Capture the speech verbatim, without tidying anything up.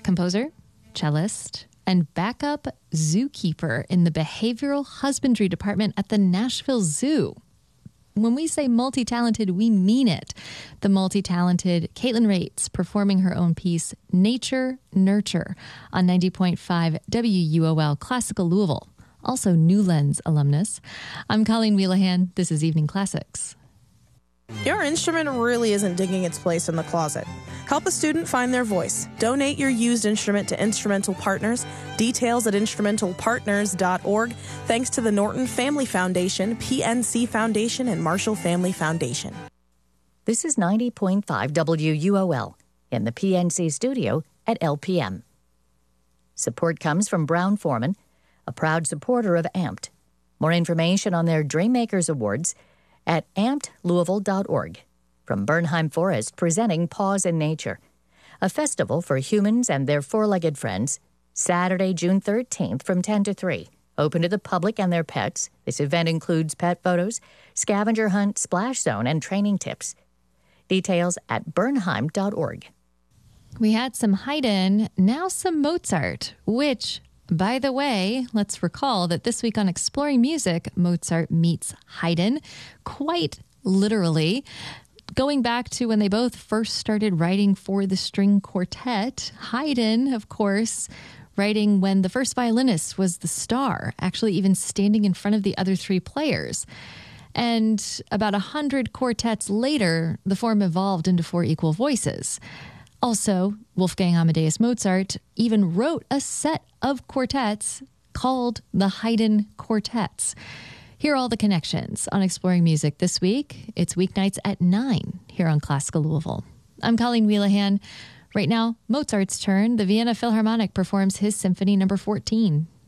composer, cellist, and backup zookeeper in the behavioral husbandry department at the Nashville Zoo. When we say multi-talented, we mean it. The multi-talented Caitlin Rates performing her own piece, Nature Nurture, on ninety point five W U O L Classical Louisville. Also New Lens alumnus. I'm Colleen Wheelahan. This is Evening Classics. Your instrument really isn't digging its place in the closet. Help a student find their voice. Donate your used instrument to Instrumental Partners. Details at instrumental partners dot org. Thanks to the Norton Family Foundation, P N C Foundation, and Marshall Family Foundation. This is ninety point five W U O L in the P N C studio at L P M. Support comes from Brown Forman, a proud supporter of Amped. More information on their Dreammakers Awards at amped louisville dot org. From Bernheim Forest, presenting Paws in Nature, a festival for humans and their four-legged friends, Saturday, June thirteenth from ten to three. Open to the public and their pets. This event includes pet photos, scavenger hunt, splash zone, and training tips. Details at bernheim dot org. We had some Haydn, now some Mozart, which, by the way, let's recall that this week on Exploring Music, Mozart meets Haydn, quite literally. Going back to when they both first started writing for the string quartet, Haydn, of course, writing when the first violinist was the star, actually even standing in front of the other three players. And about a hundred quartets later, the form evolved into four equal voices. Also, Wolfgang Amadeus Mozart even wrote a set of quartets called the Haydn Quartets. Here are all the connections on Exploring Music this week. It's weeknights at nine here on Classical Louisville. I'm Colleen Wheelahan. Right now, Mozart's turn. The Vienna Philharmonic performs his Symphony Number fourteen.